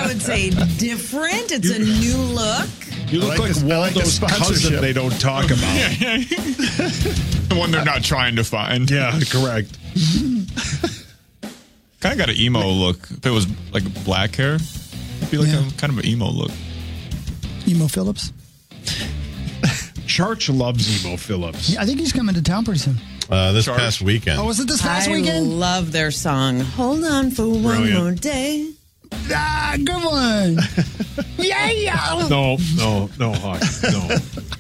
I would say different. It's a new look. You look like Waldo's cousin they don't talk about. The one they're not trying to find. Yeah, correct. Kind of got an emo look. If it was like black hair, it'd be like kind of an emo look. Emo Phillips? Charch loves Emo Phillips. I think he's coming to town pretty soon. This past weekend. Oh, was it this past I weekend? love their song. Hold on for one more day. Ah, good one. Yeah. No, Hawk. No.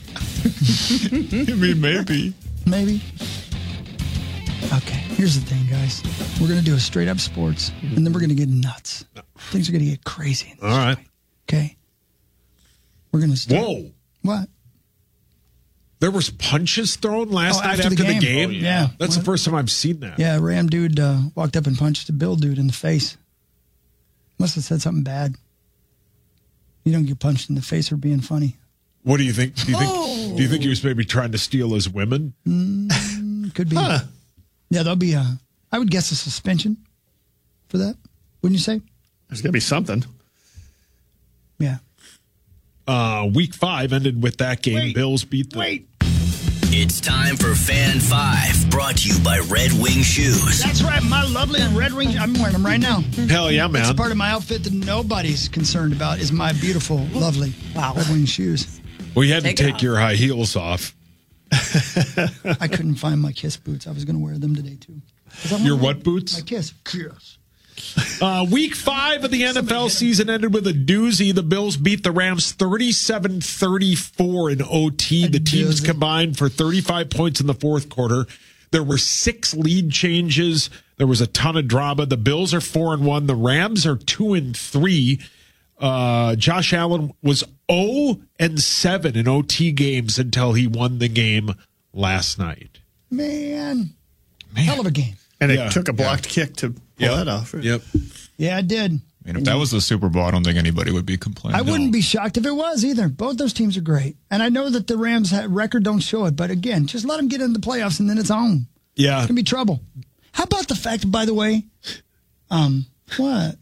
I mean, maybe. Maybe. Okay, here's the thing, guys. We're going to do a straight up sports, and then we're going to get nuts. Things are going to get crazy. All right. Okay? We're going to start. Whoa. What? There was punches thrown last night after after the the game. game? Oh, yeah. That's the first time I've seen that. Yeah, Ram dude walked up and punched a Bill dude in the face. Must have said something bad. You don't get punched in the face for being funny. What do you think? Do you think he was maybe trying to steal his women? Could be. Yeah, there'll be I would guess a suspension for that. Wouldn't you say? There's got to be something. Yeah. Week 5 ended with that game. Bills beat the... It's time for Fan 5, brought to you by Red Wing Shoes. That's right, my lovely Red Wing. I'm wearing them right now. Hell yeah, man. It's part of my outfit that nobody's concerned about is my beautiful, lovely Red Wing shoes. Well, you had to take your high heels off. I couldn't find my Kiss boots. I was going to wear them today, too. Your what boots? My Kiss. Kiss. Week 5 of the NFL season ended with a doozy. The Bills beat the Rams 37-34 in OT. The teams combined for 35 points in the fourth quarter. There were 6 lead changes. There was a ton of drama. The Bills are 4-1. The Rams are 2-3. Josh Allen was 0-7 in OT games until he won the game last night. Man. Hell of a game. And it took a blocked kick to pull that off. Right? Yep. Yeah, it did. And if that was the Super Bowl, I don't think anybody would be complaining. I wouldn't be shocked if it was either. Both those teams are great. And I know that the Rams' record don't show it, but again, just let them get in the playoffs and then it's on. Yeah. It's going to be trouble. How about the fact, by the way, what?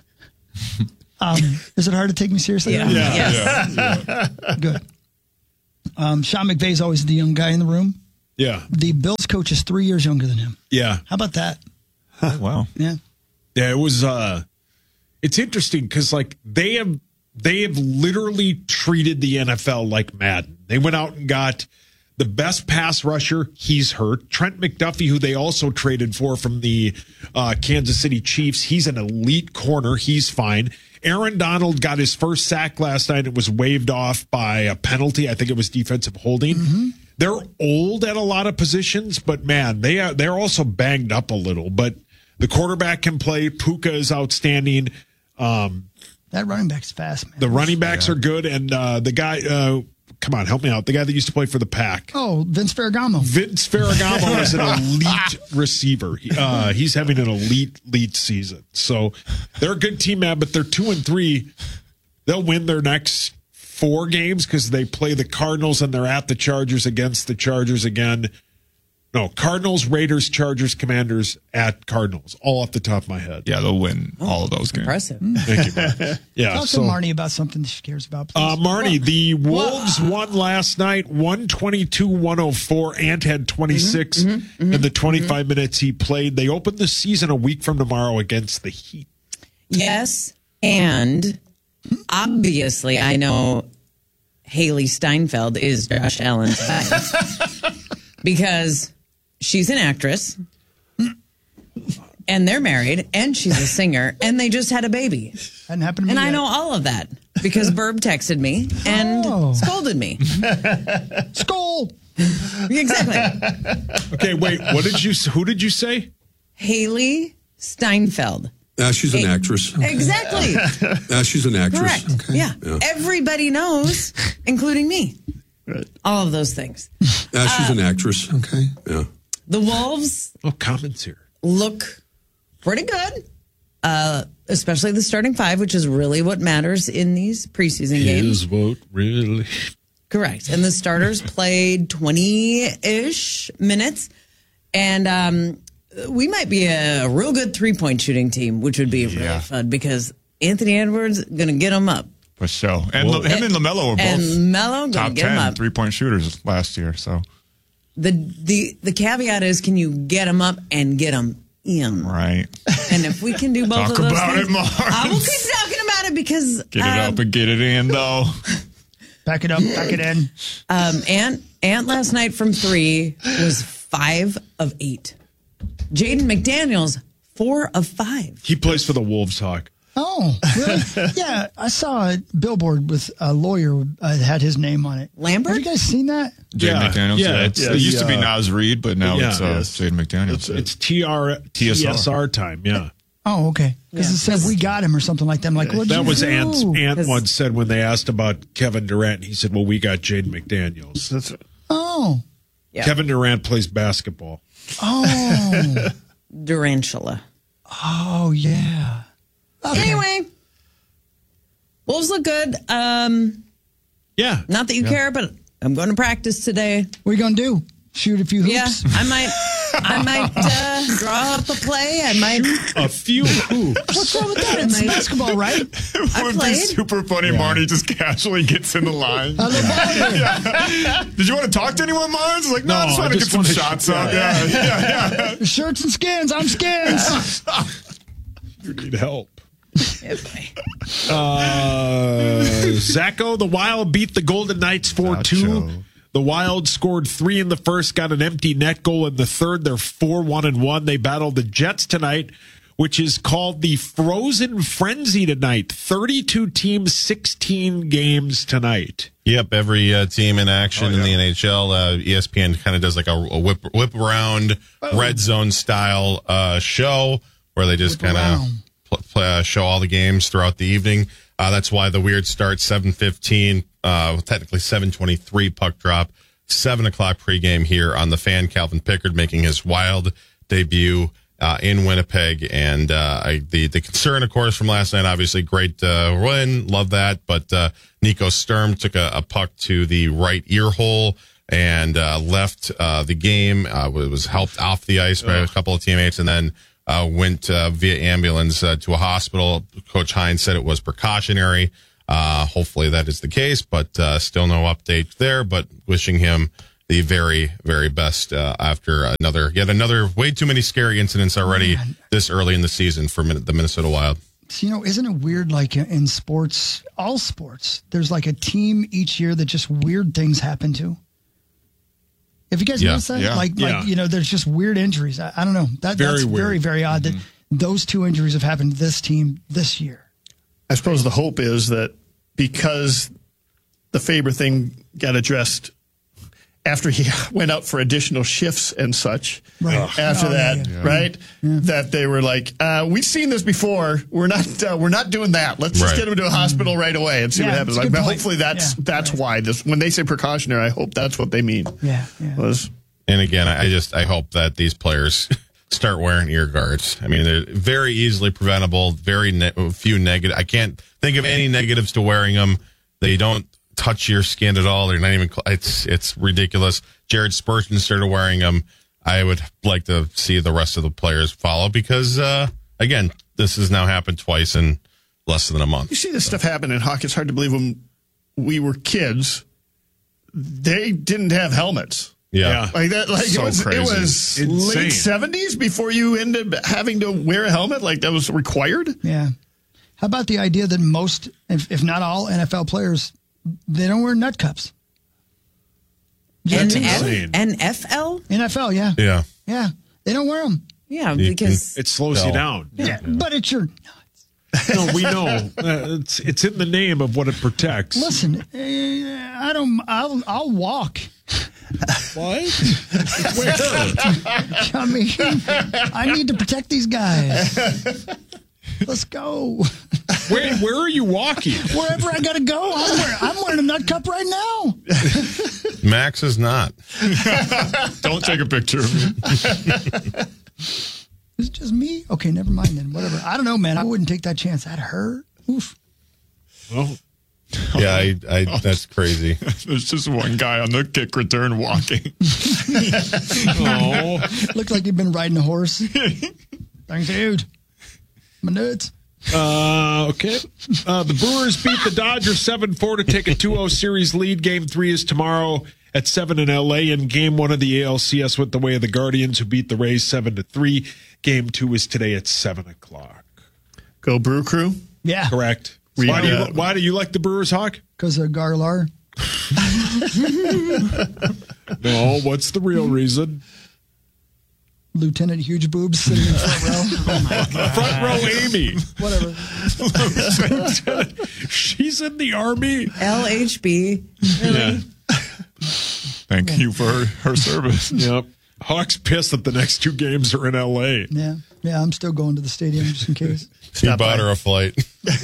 Is it hard to take me seriously? Yeah. Good. Sean McVay's always the young guy in the room. Yeah. The Bills coach is 3 years younger than him. Yeah. How about that? Oh, wow. Yeah. Yeah, it was it's interesting because like they have literally treated the NFL like Madden. They went out and got the best pass rusher. He's hurt. Trent McDuffie, who they also traded for from the Kansas City Chiefs. He's an elite corner. He's fine. Aaron Donald got his first sack last night. It was waved off by a penalty. I think it was defensive holding. Mm-hmm. They're old at a lot of positions, but man, they're also banged up a little. But the quarterback can play. Puka is outstanding. That running back's fast, man. The running backs are good, and the guy, come on, help me out. The guy that used to play for the Pack. Oh, Vince Ferragamo. Vince Ferragamo is an elite receiver. He's having an elite season. So they're a good team, man, but they're 2-3. They'll win their next 4 games because they play the Cardinals and they're at the Chargers against the Chargers again. No, Cardinals, Raiders, Chargers, Commanders at Cardinals. All off the top of my head. Yeah, they'll win all of those games. Impressive. Thank you, man. Yeah. Talk to Marnie about something she cares about, please. Marnie, the Wolves won last night, 122-104. Ant had 26 in the 25 minutes he played. They opened the season a week from tomorrow against the Heat. Yes, and obviously I know Haley Steinfeld is Josh Allen's wife because she's an actress and they're married and she's a singer and they just had a baby. Hadn't happened to me And I yet. know all of that because Burb texted me and scolded me. Scold! Exactly. Okay, wait, who did you say? Haley Steinfeld. She's an actress. Exactly. She's an actress. Correct. Okay. Yeah. Everybody knows, including me. Right. All of those things. She's an actress. Okay. Yeah. The Wolves comments here. look pretty good, especially the starting 5, which is really what matters in these preseason games. Is what really. Correct. And the starters played 20-ish minutes. And we might be a real good 3-point shooting team, which would be really fun because Anthony Edwards going to get him up. For sure. And him and LaMelo were both And Melo going to top get him 10 up. 3-point shooters last year. So The caveat is, can you get him up and get him in? right. And if we can do both Talk of those about things, it, Mars. I will keep talking about it because Get it up and get it in, though. Back it up, back it in. Ant last night from 3 was 5 of 8. Jaden McDaniels 4 of 5. He plays for the Wolves, Hawk. Oh, really? Yeah, I saw a billboard with a lawyer had his name on it. Lambert? Have you guys seen that? Jaden McDaniels. yeah, It used to be Nas Reed, but now it's yes. Jaden McDaniels. It's TSR time, yeah. Oh, okay. Because it said we got him or something like that. I'm like, what? That was Ant Because- once said when they asked about Kevin Durant, he said, well, we got Jaden McDaniels. That's Oh, Yeah. Kevin Durant plays basketball. oh, Durantula. oh, yeah. Okay. Anyway, Wolves look good. Yeah. Not that you care, but I'm going to practice today. What are you gonna do? Shoot a few hoops? Yeah, I might draw up a play. I might. A few hoops. What's wrong with that? It's Mate. basketball, right? It would be played. super funny. Marty just casually gets in the line. Did you want to talk to anyone, Mars? Like, no, I just I want to get just some wanna- shots up. Yeah. Shirts and skins. I'm skins. You need help. Okay. Zacho, the Wild beat the Golden Knights 4-2. Zacho. The Wild scored 3 in the first, got an empty net goal in the third. They're 4-1-1. They battled the Jets tonight, which is called the Frozen Frenzy tonight. 32 teams, 16 games tonight. Yep, every team in action in the NHL. ESPN kind of does like a whip around red zone style show where they just kind of show all the games throughout the evening. That's why the weird start 7:15, technically 7:23 puck drop, 7 o'clock pregame here on the Fan. Calvin Pickard making his Wild debut in Winnipeg, and the concern, of course, from last night, obviously great win, love that, but Nico Sturm took a puck to the right ear hole and left the game. Was helped off the ice by a couple of teammates, and then went via ambulance to a hospital. Coach Hines said it was precautionary. Hopefully that is the case, but still no update there. But wishing him the very, very best after yet another way too many scary incidents already this early in the season for the Minnesota Wild. So, isn't it weird, like in sports, all sports, there's like a team each year that just weird things happen to? Have you guys noticed that? Yeah. Like, there's just weird injuries. I don't know. That's Very weird. very, very odd that those two injuries have happened to this team this year. I suppose the hope is that because the Faber thing got addressed after he went out for additional shifts and such, Right. after that, yeah. right? That they were like, we've seen this before. We're not doing that. Let's just get him to a hospital right away and see what happens. that's a Like, good point. hopefully that's why this. When they say precautionary, I hope that's what they mean. Yeah. And again, I hope that these players start wearing ear guards. I mean, they're very easily preventable. Few negative. I can't think of any negatives to wearing them. They don't touch your skin at all. They're not even. It's ridiculous. Jared Spurgeon started wearing them. I would like to see the rest of the players follow because again, this has now happened twice in less than a month. You see this stuff happen in hockey. It's hard to believe when we were kids, they didn't have helmets. Yeah. Like that, like So it was crazy. late Insane. 70s before you ended up having to wear a helmet. Like that was required. Yeah. How about the idea that most, if not all NFL players, they don't wear nut cups? That's insane. NFL? NFL, yeah. Yeah. Yeah. They don't wear them. Yeah, You because It slows you down. Yeah. But it's your No, we know. It's in the name of what it protects. listen. I'll walk. What? I mean, I need to protect these guys. Let's go. Where are you walking? Wherever I gotta go, I'm wearing a nut cup right now. Max is not. Don't take a picture of me. It's just me. Okay, never mind then. Whatever. I don't know, man. I wouldn't take that chance. That hurt. Oof. Well, Yeah, that's crazy. There's just one guy on the kick return walking. oh, Looked like you'd been riding a horse. Thanks, dude. My nuts. Okay. The Brewers beat the Dodgers 7-4 to take a 2-0 series lead. Game 3 is tomorrow at 7 in L.A. And Game 1 of the ALCS went the way of the Guardians, who beat the Rays 7-3. Game 2 is today at 7 o'clock. Go Brew Crew. Yeah. Correct. Why do you like the Brewers, Hawk? Because of Garlar. No, what's the real reason? Lieutenant Huge Boobs sitting in the front row. Front row Amy. Whatever. She's in the Army. LHB. Really? Yeah. Thank you for her service. Yep. Hawk's pissed that the next 2 games are in L.A. Yeah. Yeah, I'm still going to the stadium just in case. He bought her a flight.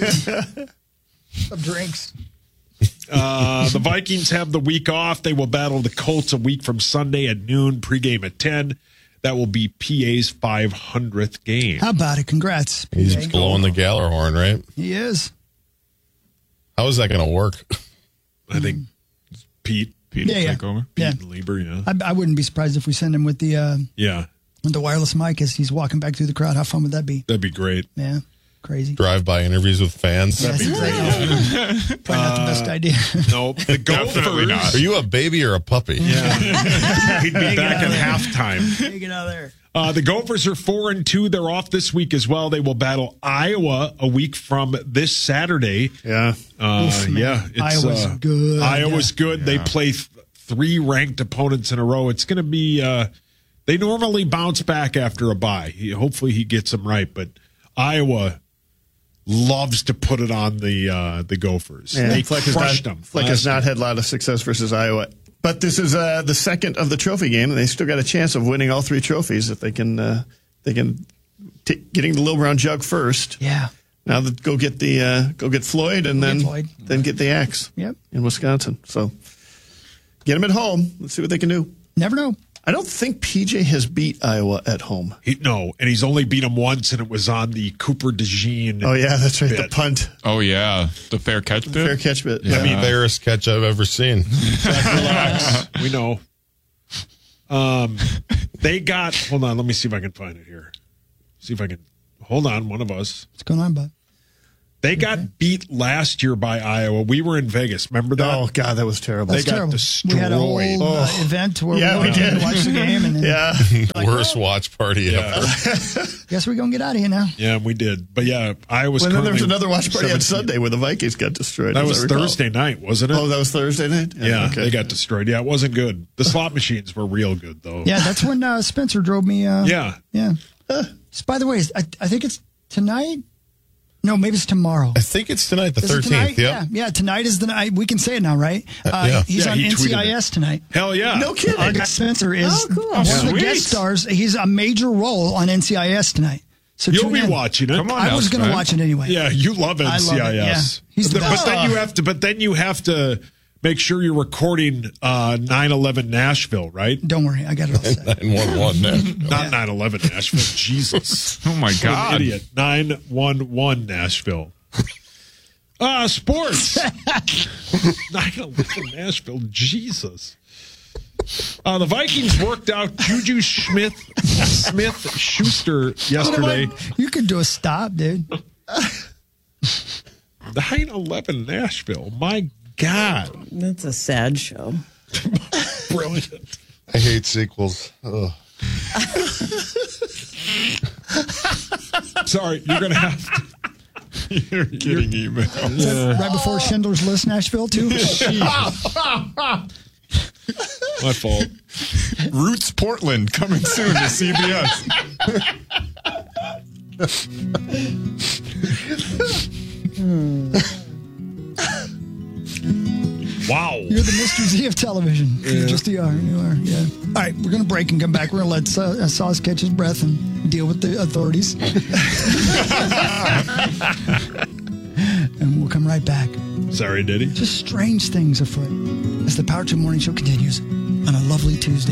Some drinks. The Vikings have the week off. They will battle the Colts a week from Sunday at noon, pregame at 10. That will be PA's 500th game. How about it? Congrats. He's PA. blowing the Galler horn, right? He is. How is that going to work? I think Pete Pete Yeah, yeah. take over. Yeah. and Lieber, yeah. I wouldn't be surprised if we send him with the wireless mic as he's walking back through the crowd. How fun would that be? That'd be great. Yeah. Crazy. Drive-by interviews with fans? Yes. Probably not the best idea. No, the Definitely not. Gophers. Are you a baby or a puppy? He'd be back at halftime. Take it out of there. The Gophers are 4-2. They're off this week as well. They will battle Iowa a week from this Saturday. Yeah. Iowa's good. Iowa's good. They play 3 ranked opponents in a row. It's going to be. They normally bounce back after a bye. Hopefully, he gets them right. But Iowa loves to put it on the Gophers. Yeah. They Fleck crushed them. has not had a lot of success versus Iowa. But this is the second of the trophy game, and they still got a chance of winning all 3 trophies if they can getting the Little Brown Jug first. Yeah. Now go get Floyd and then get the Axe. Yep. In Wisconsin. So get them at home. Let's see what they can do. Never know. I don't think PJ has beat Iowa at home. No, and he's only beat them once, and it was on the Cooper DeJean. Oh yeah, that's right. bit. The punt. Oh, yeah. The fair catch bit? Fair catch bit. I mean, fairest catch I've ever seen. Relax. We know. They got. Hold on. Let me see if I can find it here. See if I can. Hold on. One of us. What's going on, bud? They got beat last year by Iowa. We were in Vegas. Remember that? Oh God, that was terrible. They That's got terrible. destroyed. We had a whole event where Yeah, we we did. to watch the game. And then Yeah. Worst watch party ever. guess we're going to get out of here now. Yeah, we did. But yeah, Iowa's. Well, then there was currently another watch party on 17. Sunday where the Vikings got destroyed. That as was I recall. Thursday night, wasn't it? Oh, that was Thursday night? yeah, okay. they got destroyed. Yeah, it wasn't good. The slot machines were real good, though. Yeah, that's when Spencer drove me. Yeah. Yeah. Just by the way, I think it's tonight. No, maybe it's tomorrow. I think it's tonight, the Is it 13th. tonight? Yep. Yeah, tonight is the night. We can say it now, right? Yeah. He's Yeah, on he tweeted NCIS tonight. Hell yeah. No kidding. Our guy Spencer is one of the Sweet. guest stars. He's a major role on NCIS tonight. So You'll tune be in. watching it. Come on. I was going to Spence. watch it anyway. Yeah, you love NCIS. I love it, yeah. He's the but best. then you have to make sure you're recording 9/11 Nashville, right? Don't worry, I got it all set. 911 now. Not 9/11 Nashville. Jesus. Oh, my What an God. idiot. 911 Nashville. Sports. 9/11 Nashville. Jesus. The Vikings worked out Juju Smith-Schuster yesterday. You could do a stop, dude. 9/11 Nashville. My God. That's a sad show. Brilliant. I hate sequels. Ugh. Sorry, you're going to have to. You're getting emails. Is that right before Schindler's List, Nashville, too? My fault. Roots Portland coming soon to CBS. Wow. You're the Mr. Z of television. You just are. You are, yeah. All right, we're going to break and come back. We're going to let Sauce catch his breath and deal with the authorities. And we'll come right back. Sorry, did he? Just strange things afoot as the Power Trip Morning Show continues on a lovely Tuesday.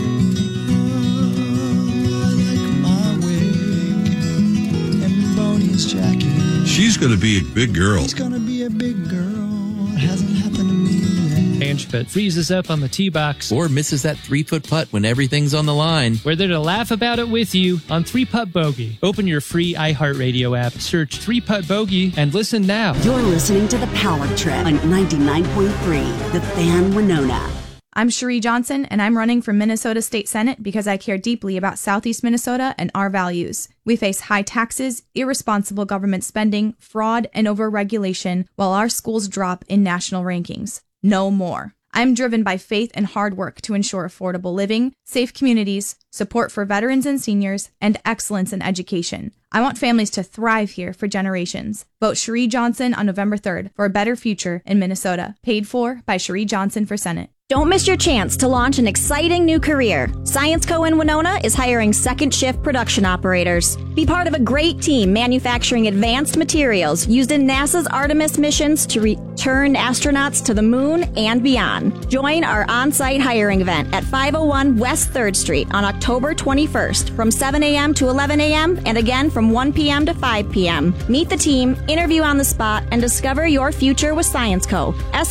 I like my wig and Boney's jacket. She's going to be a big girl. She's going to be a big girl. It hasn't happened to me yet. range but freezes up on the tee box. Or misses that 3-foot putt when everything's on the line. We're there to laugh about it with you on 3-Putt Bogey. Open your free iHeartRadio app, search 3-Putt Bogey, and listen now. You're listening to The Power Trip on 99.3, The Fan Winona. I'm Cherie Johnson, and I'm running for Minnesota State Senate because I care deeply about Southeast Minnesota and our values. We face high taxes, irresponsible government spending, fraud, and overregulation while our schools drop in national rankings. No more. I'm driven by faith and hard work to ensure affordable living, safe communities, support for veterans and seniors, and excellence in education. I want families to thrive here for generations. Vote Cherie Johnson on November 3rd for a better future in Minnesota. Paid for by Cherie Johnson for Senate. Don't miss your chance to launch an exciting new career. Science Co. in Winona is hiring second shift production operators. Be part of a great team manufacturing advanced materials used in NASA's Artemis missions to return astronauts to the moon and beyond. Join our on-site hiring event at 501 West 3rd Street on October 21st from 7 a.m. to 11 a.m. and again from 1 p.m. to 5 p.m. Meet the team, interview on the spot, and discover your future with Science Co.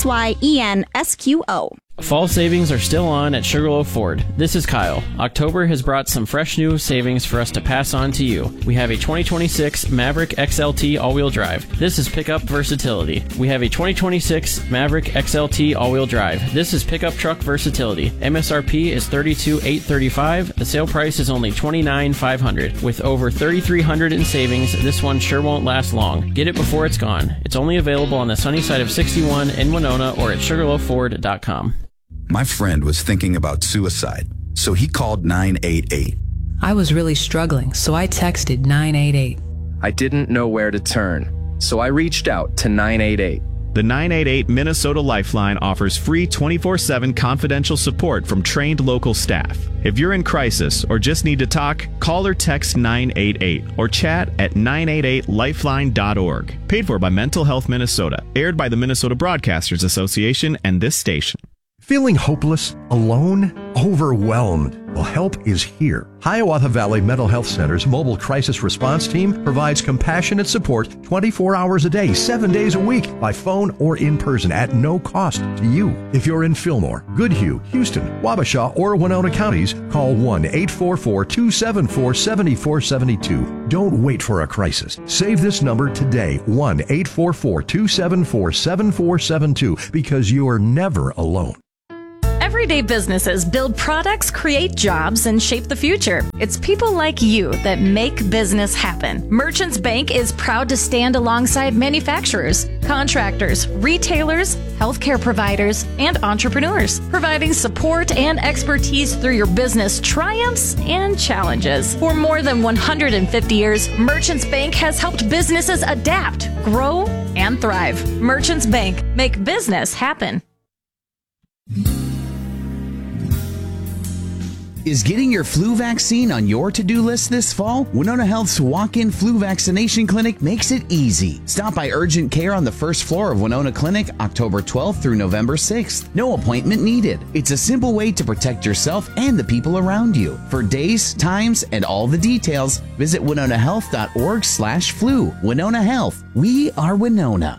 SYENSQO. Fall savings are still on at Sugarloaf Ford. This is Kyle. October has brought some fresh new savings for us to pass on to you. We have a 2026 Maverick XLT all-wheel drive. This is pickup versatility. We have a 2026 Maverick XLT all-wheel drive. This is pickup truck versatility. MSRP is $32,835. The sale price is only $29,500. With over $3,300 in savings, this one sure won't last long. Get it before it's gone. It's only available on the sunny side of 61 in Winona or at sugarloafford.com. My friend was thinking about suicide, so he called 988. I was really struggling, so I texted 988. I didn't know where to turn, so I reached out to 988. The 988 Minnesota Lifeline offers free 24/7 confidential support from trained local staff. If you're in crisis or just need to talk, call or text 988 or chat at 988lifeline.org. Paid for by Mental Health Minnesota. Aired by the Minnesota Broadcasters Association and this station. Feeling hopeless, alone, overwhelmed? Well, help is here. Hiawatha Valley Mental Health Center's mobile crisis response team provides compassionate support 24 hours a day, 7 days a week, by phone or in person at no cost to you. If you're in Fillmore, Goodhue, Houston, Wabasha, or Winona counties, call 1-844-274-7472. Don't wait for a crisis. Save this number today, 1-844-274-7472, because you're never alone. Everyday businesses build products, create jobs, and shape the future. It's people like you that make business happen. Merchants Bank is proud to stand alongside manufacturers, contractors, retailers, healthcare providers, and entrepreneurs, providing support and expertise through your business triumphs and challenges. For more than 150 years, Merchants Bank has helped businesses adapt, grow, and thrive. Merchants Bank, make business happen. Is getting your flu vaccine on your to-do list this fall? Winona Health's walk-in flu vaccination clinic makes it easy. Stop by Urgent Care on the first floor of Winona Clinic, October 12th through November 6th. No appointment needed. It's a simple way to protect yourself and the people around you. For days, times, and all the details, visit winonahealth.org/flu. Winona Health. We are Winona.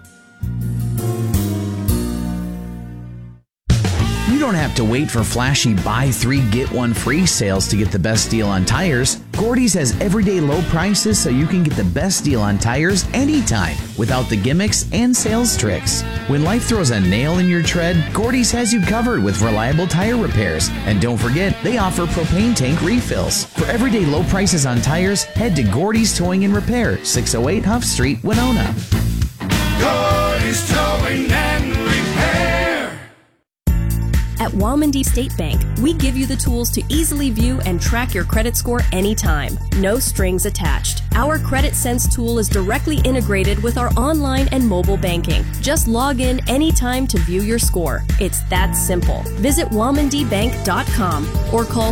You don't have to wait for flashy buy 3 get 1 free sales to get the best deal on tires. Gordy's has everyday low prices so you can get the best deal on tires anytime without the gimmicks and sales tricks. When life throws a nail in your tread, Gordy's has you covered with reliable tire repairs. And don't forget, they offer propane tank refills. For everyday low prices on tires, head to Gordy's Towing and Repair, 608 Huff Street, Winona. Gordy's Towing and Repair. At Walmondee State Bank, we give you the tools to easily view and track your credit score anytime. No strings attached. Our Credit Sense tool is directly integrated with our online and mobile banking. Just log in anytime to view your score. It's that simple. Visit WalmondeeBank.com or call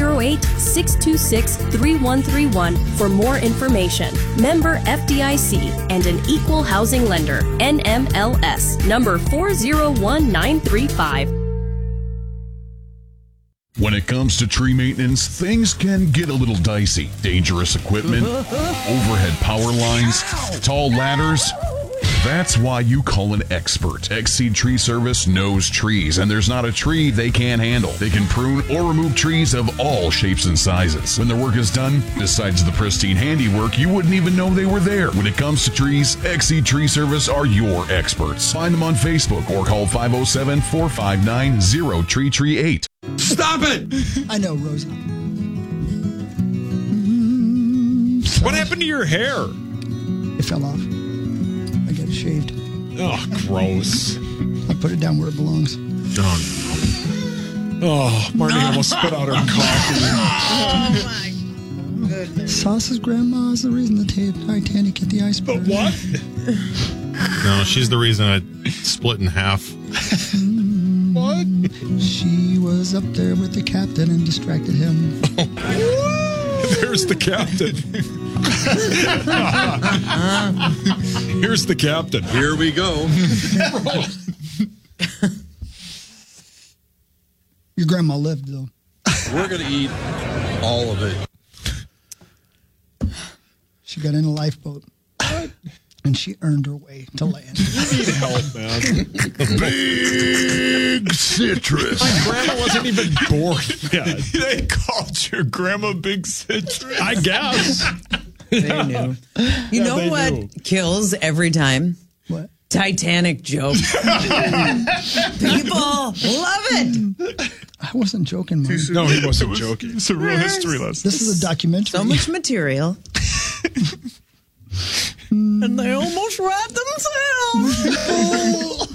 608-626-3131 for more information. Member FDIC and an equal housing lender. NMLS number 401935. When it comes to tree maintenance, things can get a little dicey. Dangerous equipment, overhead power lines, tall ladders. That's why you call an expert. Exceed Tree Service knows trees, and there's not a tree they can't handle. They can prune or remove trees of all shapes and sizes. When their work is done, besides the pristine handiwork, you wouldn't even know they were there. When it comes to trees, Exceed Tree Service are your experts. Find them on Facebook or call 507-459-0338. Stop it! I know, Rosie. What happened to your hair? It fell off. I got it shaved. Oh, gross. I put it down where it belongs. Oh, Marty almost spit out her coffee. Oh, my goodness. Sauce's grandma is the reason the Titanic hit the iceberg. But what? No, she's the reason I split in half. What? She was up there with the captain and distracted him. There's the captain. Here's the captain. Here we go. Your grandma lived, though. We're going to eat all of it. She got in a lifeboat. And she earned her way to land. You need help, man. Big citrus. My grandma wasn't even born yet. They called your grandma Big Citrus? I guess. They knew. You know what kills every time? What? Titanic joke. People love it. I wasn't joking, Mark. No, he wasn't joking. It's a real history lesson. This is a documentary. So much material. And they almost rat themselves.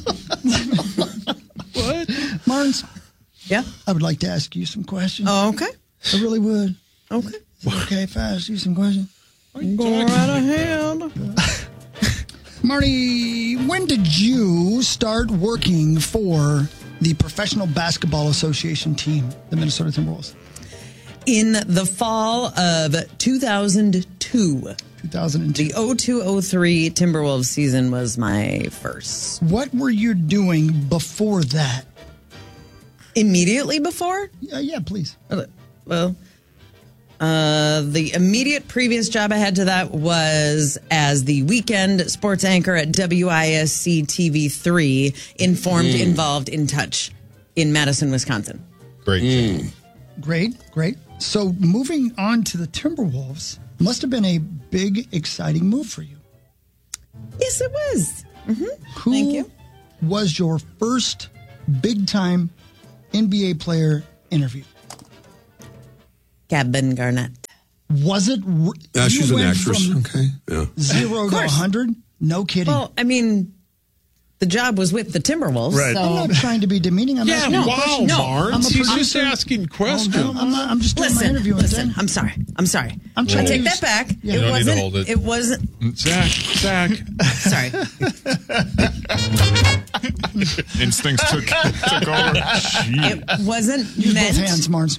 What? Martins. Yeah? I would like to ask you some questions. Oh, okay. I really would. Okay. Is it okay if I ask you some questions? Go right ahead. Marty, when did you start working for the Professional Basketball Association team, the Minnesota Timberwolves? In the fall of 2002. 2002. The 02-03 Timberwolves season was my first. What were you doing before that? Immediately before? Yeah, please. Well, the immediate previous job I had to that was as the weekend sports anchor at WISC TV3, Informed, Involved, In Touch in Madison, Wisconsin. Great. Great. So moving on to the Timberwolves must have been a big, exciting move for you. Yes, it was. Who Thank you. was your first big-time NBA player interview? Kevin Garnett. Was it? She's you an went actress. from Okay. Yeah. 0 to 100? No kidding. Well, I mean, the job was with the Timberwolves. Right. So. I'm not trying to be demeaning. I'm asking wow, questions. Martin. He's just producer. asking questions. I'm just doing my interview. Listen, I'm sorry. I'm trying I take to that back. Yeah. You It don't need to wasn't. hold it. It wasn't. Zach. Sorry. Instincts took over. It wasn't Use meant. both hands, Mars.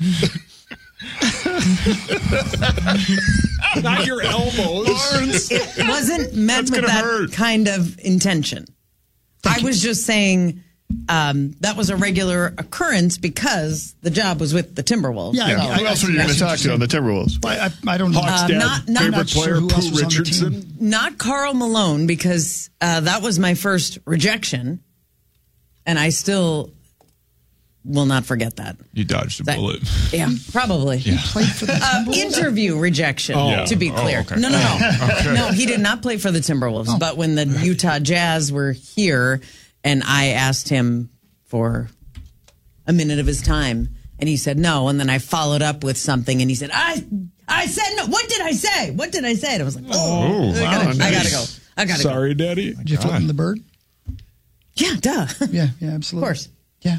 Not your elbows. It wasn't meant That's with gonna that hurt. kind of intention. I was just saying that was a regular occurrence because the job was with the Timberwolves. Yeah, Yeah. Who else were you going to talk to on the Timberwolves? I don't know. Hawks dad, not favorite sure player, who else Pooh was on the Richardson. team. Not Karl Malone because that was my first rejection, and I still will not forget that. You dodged a That- bullet. Yeah, probably. He played for the Timberwolves? Interview rejection, Yeah. to be clear. okay. No. No, he did not play for the Timberwolves. But when the Utah Jazz were here and I asked him for a minute of his time and he said no. And then I followed up with something and he said, I said no. What did I say? What did I say? And I was like, Oh, wow, I gotta go. I gotta go. Sorry, Daddy. Did you flip him the bird? Yeah, duh. Yeah, absolutely. Of course. Yeah.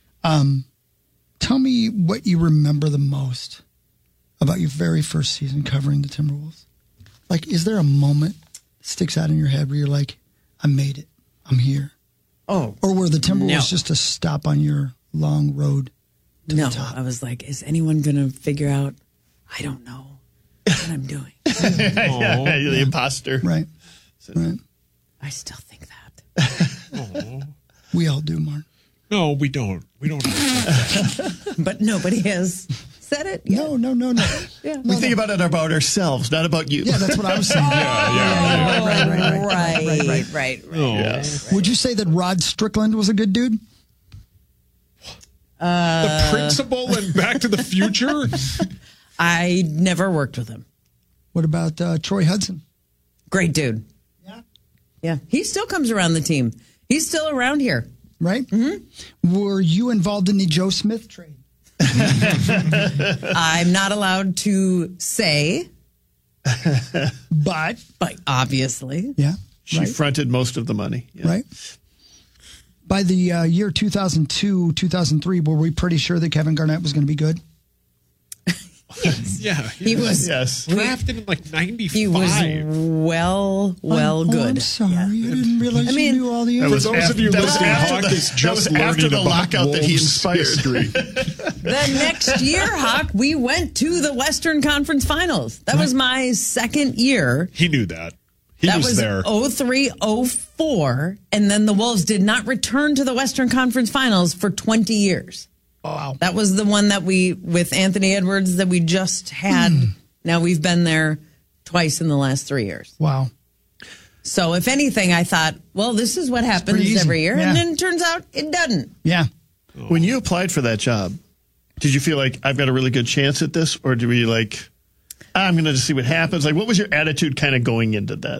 Tell me what you remember the most about your very first season covering the Timberwolves. Like, is there a moment that sticks out in your head where you're like, I made it. I'm here. Oh. Or were the Timberwolves No. just a stop on your long road to No, the top? I was like, is anyone going to figure out? I don't know what I'm doing. You're the imposter. Right. Right. I still think that. We all do, Mark. No, we don't. We don't. But nobody has said it? No. Yeah. We think about it about ourselves, not about you. Yeah, that's what I was saying. Right. Would you say that Rod Strickland was a good dude? The principal in Back to the Future? I never worked with him. What about Troy Hudson? Great dude. Yeah. He still comes around the team. He's still around here. Right? Mm-hmm. Were you involved in the Joe Smith trade? I'm not allowed to say. But obviously. Yeah. She fronted most of the money. Yeah. Right. By the year 2002, 2003, were we pretty sure that Kevin Garnett was going to be good? Yeah. He was drafted in like 95. He was well good. I'm sorry. I didn't realize you knew all the For those of you listening, Hawk is just learning the about lockout that he Wolves inspired. history. The next year, Hawk, we went to the Western Conference Finals. That was my second year. He knew that. He That was was there. 03-04, and then the Wolves did not return to the Western Conference Finals for 20 years. Wow. That was the one that with Anthony Edwards, that we just had. Now we've been there twice in the last 3 years. Wow. So if anything, I thought, well, this is what happens every year. Yeah. And then it turns out it doesn't. Yeah. When you applied for that job, did you feel like I've got a really good chance at this? Or do we like, I'm going to just see what happens? Like, what was your attitude kind of going into that?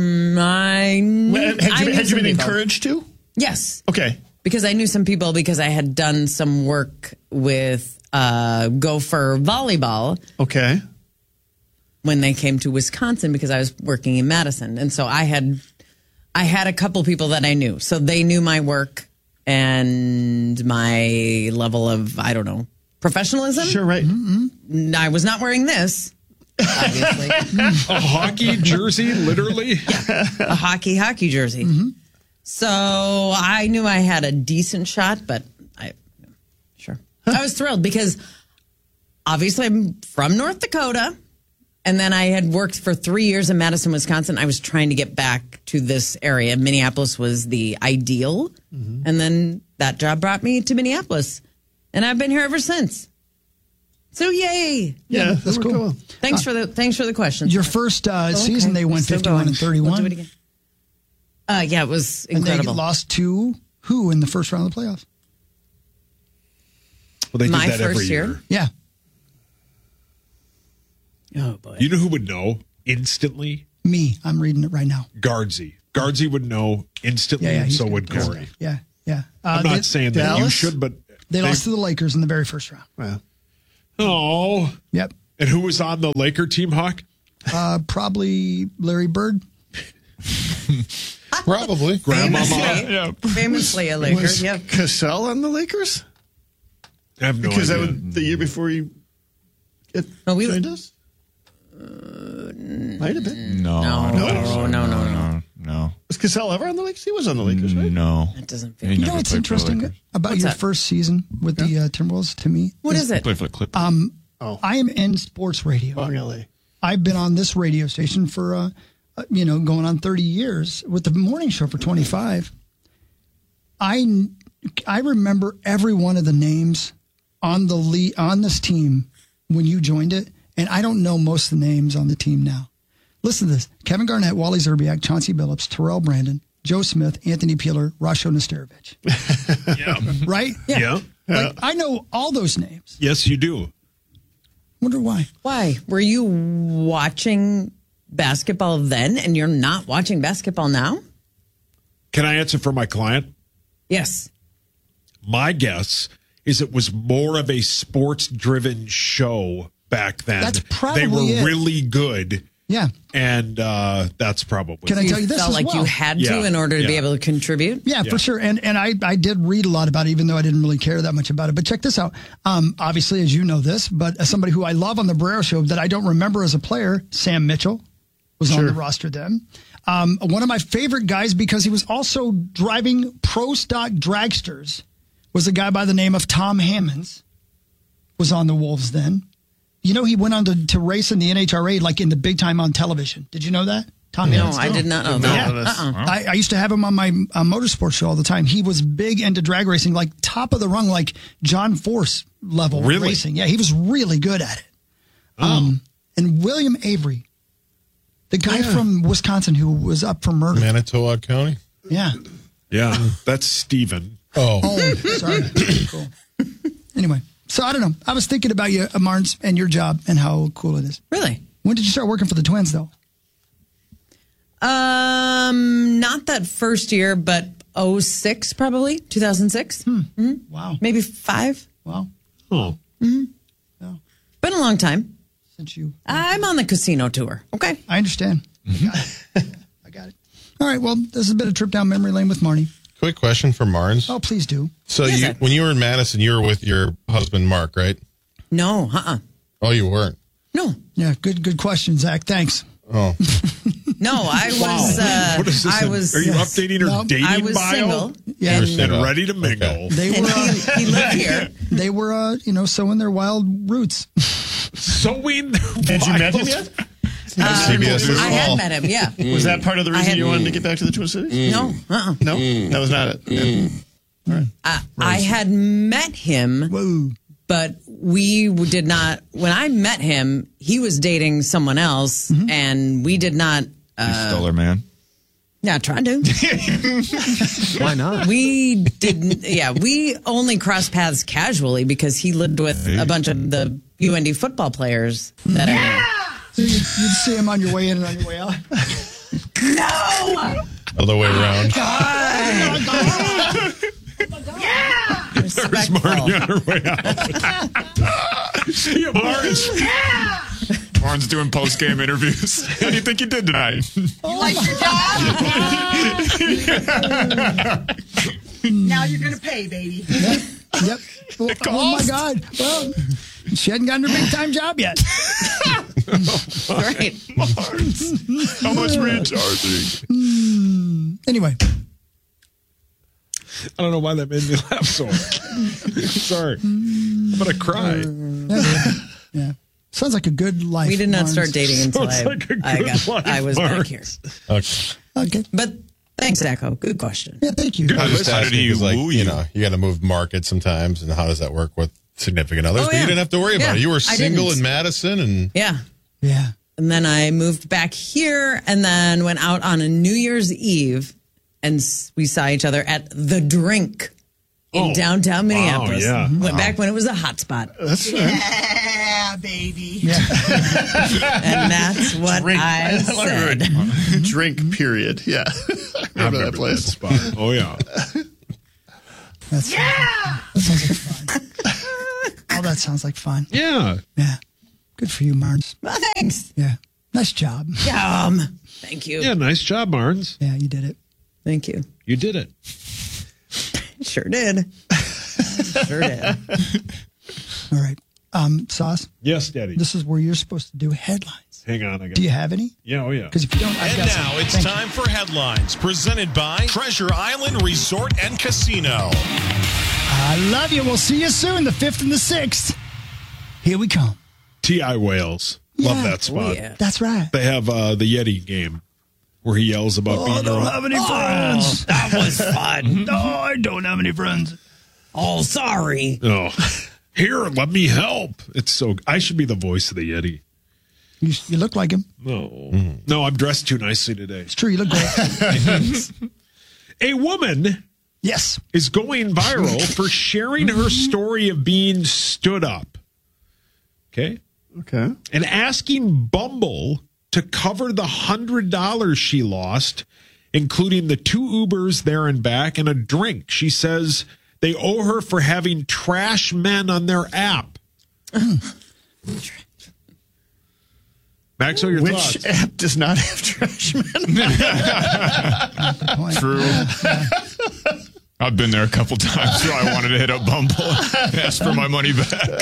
Had you been encouraged to? Yes. Okay. Because I knew some people, because I had done some work with Gopher volleyball. Okay. When they came to Wisconsin, because I was working in Madison. And so I had a couple people that I knew. So they knew my work and my level of, I don't know, professionalism. Sure, right. Mm-hmm. I was not wearing this, obviously. A hockey jersey, literally? Yeah, a hockey jersey. Mm-hmm. So I knew I had a decent shot, but I was thrilled because obviously I'm from North Dakota. And then I had worked for 3 years in Madison, Wisconsin. I was trying to get back to this area. Minneapolis was the ideal. Mm-hmm. And then that job brought me to Minneapolis. And I've been here ever since. So yay. Yeah, that's cool. Thanks for the question. Your first season, they went 51-31. We'll do it again. Yeah, it was incredible. And they lost to who in the first round of the playoffs? Well, they did My that every first year. Yeah. Oh, boy. You know who would know instantly? Me. I'm reading it right now. Guardsy. Guardsy would know instantly, and so would Corey. Yeah. I'm not saying that you should, but they lost to the Lakers in the very first round. Wow. Oh. Yep. And who was on the Laker team, Hawk? Probably Larry Bird. Probably. Grandmama. Famously a Laker. Was Cassell on the Lakers? I have no because idea. That was the year before he joined us? Might have been. No. Was Cassell ever on the Lakers? He was on the Lakers, right? No. That doesn't feel. He You never know what's played for the interesting Lakers. about What's your that? first season with the Timberwolves to me? What is it? Played for the Clippers. I am in sports radio. Really? I've been on this radio station for, going on 30 years with the morning show for 25. I remember every one of the names on on this team when you joined it, and I don't know most of the names on the team now. Listen to this: Kevin Garnett, Wally Zerbiak, Chauncey Billups, Terrell Brandon, Joe Smith, Anthony Peeler, Rasho Nesterovic. Yeah. Right? Yeah. Like, I know all those names. Yes, you do. Wonder why. Why? Were you watching basketball then and you're not watching basketball now? Can I answer for my client? Yes. My guess is it was more of a sports-driven show back then. That's probably They were it. really good. Yeah. And that's probably Can I tell you this felt as like well? you had to in order to be Yeah. able to contribute? Yeah, for sure. And I did read a lot about it, even though I didn't really care that much about it. But check this out. Obviously, as you know this, but as somebody who I love on the Barrero Show that I don't remember as a player, Sam Mitchell was on the roster then. One of my favorite guys, because he was also driving pro stock dragsters, was a guy by the name of Tom Hammonds, was on the Wolves then. You know, he went on to race in the NHRA, like in the big time on television. Did you know that? Tom No, Hammonds? I did not know that. Yeah. I used to have him on my motorsports show all the time. He was big into drag racing, like top of the rung, like John Force level racing. Yeah, he was really good at it. And William Avery, the guy from Wisconsin who was up for murder. Manitowoc County? Yeah. Yeah, that's Steven. Oh, sorry. Cool. Anyway, so I don't know. I was thinking about you, Marnes, and your job and how cool it is. Really? When did you start working for the Twins, though? Not that first year, but 06 probably, 2006. Mm-hmm. Wow. Maybe 5. Wow. Oh. Mm-hmm. No. Been a long time. Since you. I'm on the casino tour. Okay. I understand. I got it. All right. Well, this has been a trip down memory lane with Marnie. Quick question for Marnes. Oh, please do. So when you were in Madison, you were with your husband, Mark, right? No. Oh, you weren't? No. Yeah. Good question, Zach. Thanks. Oh. No, I was. What is this? Are you updating her dating I was bio? Single. Yeah. And ready to mingle. Okay. They were. He lived here. They were, sowing their wild roots. Sowing. Did you met him yet? CBS I had met him. Yeah. Was that part of the reason you wanted to get back to the Twin Cities? No. No, that was not it. Yeah. All right. I had met him. Whoa. But we did not. When I met him, he was dating someone else, and we did not. You stole her, man. Yeah, tried to. Why not? We didn't. Yeah, we only crossed paths casually because he lived with a bunch of the UND football players that I knew. So you'd see him on your way in and on your way out. No. Other way around. There's Marty on her way out. See you, Marge. Warren's doing post-game interviews. How do you think you did tonight? You like your job? Now you're going to pay, baby. Yep. Oh, my God. Well, she hadn't gotten her big-time job yet. Right. Mars. How much were you charging? Anyway. I don't know why that made me laugh so hard. Sorry. I'm going to cry. Yeah. Sounds like a good life. We did not Marnes. start dating until I was back here. Okay. But thanks, Echo. Good question. Yeah, thank you. I just How asking did he because, like, woo you you? know, you got to move markets sometimes, and how does that work with significant others? Oh, But yeah. you didn't have to worry about it. You were I single didn't. in Madison, and Yeah. Yeah. And then I moved back here and then went out on a New Year's Eve and we saw each other at The Drink in downtown Minneapolis. yeah. Went back when it was a hot spot. That's right. Yeah, baby. Yeah. And that's what Drink. I said. Drink, period. Yeah. I remember that place. Spot. Oh, yeah. That sounds like fun. Oh, that sounds like fun. Yeah. Yeah. Good for you, Marnes. Well, thanks. Yeah. Nice job. Thank you. Yeah, nice job, Barnes. Yeah, you did it. Thank you. You did it. Sure did. Sure did. All right. Sauce, Yes, Daddy. this is where you're supposed to do headlines. Hang on. I got Do you have any? Yeah, oh, yeah. Because if you don't, I've And got now some. it's Thank you. time for headlines presented by Treasure Island Resort and Casino. I love you. We'll see you soon, the 5th and the 6th. Here we come. T.I. Wales. Love that spot. yeah. That's right. They have the Yeti game where he yells about being I don't wrong. have any friends. That was fun. No, I don't have any friends. Oh, sorry. Oh, here, let me help. It's so. I should be the voice of the Yeti. You look like him. No, no, I'm dressed too nicely today. It's true. You look great. A woman, Yes. is going viral for sharing her story of being stood up. Okay, Okay. and asking Bumble to cover the $100 she lost, including the 2 Ubers there and back and a drink. She says they owe her for having trash men on their app. Maxwell, your Which thoughts? app does not have trash men? True. I've been there a couple times, so I wanted to hit up Bumble and ask for my money back.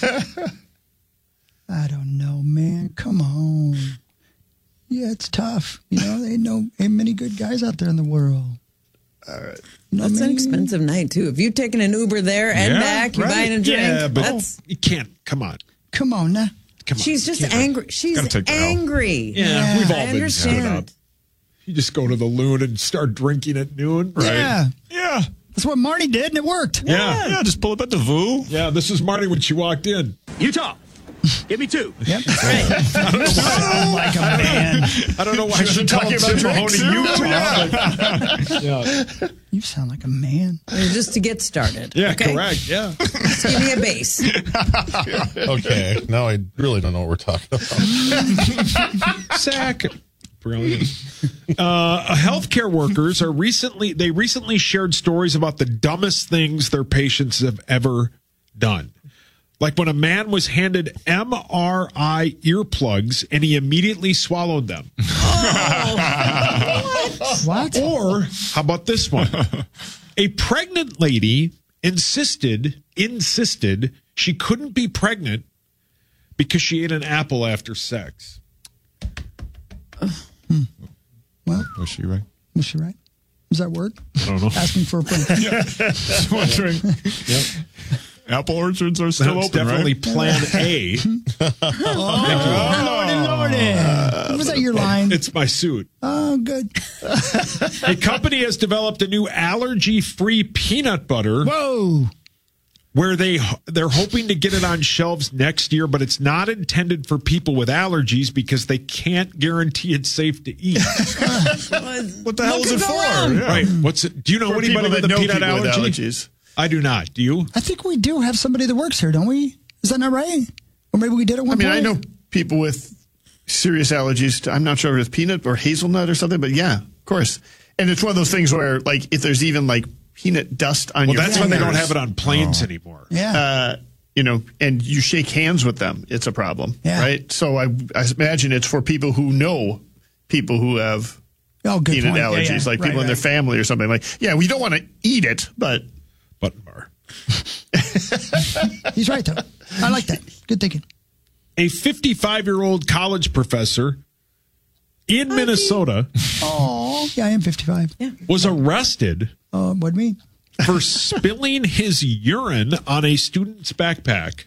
I don't know, man. Come on. Yeah, it's tough. Ain't many good guys out there in the world. All right. That's an expensive night, too. If you're taking an Uber there and Yeah, back, you're right. buying a drink. Yeah, but that's, you can't. Come on. Come on now. Come on. she's just Can't- angry. She's Gotta take the L. angry. Yeah, we've all I been stood up. understand. You just go to the Loon and start drinking at noon, right? Yeah. That's what Marty did, and it worked. Yeah. Just pull up at the VU. Yeah, this is Marty when she walked in. Utah. Give me 2. Yep. I don't know why. Like a man. I don't know why she talking called about Tim Mahoney drinks, Utah. Yeah. You sound like a man. Just to get started. Yeah, okay? correct. Yeah. Just give me a base. Okay, now I really don't know what we're talking about. Zach. Brilliant. Healthcare workers recently shared stories about the dumbest things their patients have ever done. Like when a man was handed MRI earplugs and he immediately swallowed them. What? Or how about this one? A pregnant lady insisted she couldn't be pregnant because she ate an apple after sex. Well, was she right? Was she right? Is that word? I don't know. Asking for a friend. Just wondering. Yep. Apple orchards are still That's open, definitely right? Plan A. Lordy. Was that your line? It's my suit. Oh, good. A company has developed a new allergy-free peanut butter. Whoa. Where they're hoping to get it on shelves next year, but it's not intended for people with allergies because they can't guarantee it's safe to eat. What the hell is it for? Yeah. Right. What's it? Do you know For anybody people with a that know peanut people with allergy? allergies. I do not. Do you? I think we do have somebody that works here, don't we? Is that not right? Or maybe we did at one point? I know people with serious allergies to, I'm not sure if it's peanut or hazelnut or something, but yeah, of course. And it's one of those things where, like, if there's even, like, peanut dust on your that's why they don't have it on planes anymore. Yeah. And you shake hands with them, it's a problem, right? So I imagine it's for people who know people who have peanut allergies, like people in their family or something. Like, we don't want to eat it, but... Button bar. He's right, though. I like that. Good thinking. A 55-year-old college professor in Minnesota yeah, I am 55. Yeah. was arrested what do you mean? for spilling his urine on a student's backpack.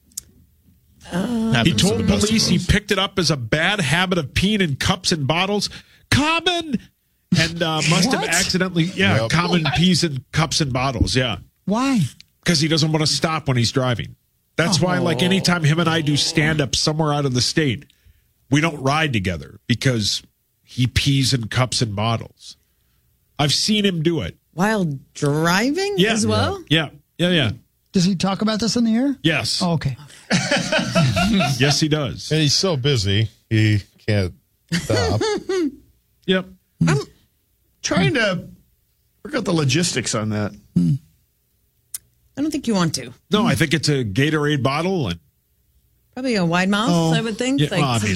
He told police he picked it up as a bad habit of peeing in cups and bottles. Common! And must have accidentally, common pees in cups and bottles, Why? Because he doesn't want to stop when he's driving. That's why, like, anytime him and I do stand-up somewhere out of the state, we don't ride together because he pees in cups and bottles. I've seen him do it. While driving as well? Yeah. Does he talk about this in the air? Yes. Oh, okay. Yes, he does. And he's so busy, he can't stop. Yep. I'm trying to work out the logistics on that. I don't think you want to. No, I think it's a Gatorade bottle and Probably a wide mouth, I would think. Yeah, well, I mean,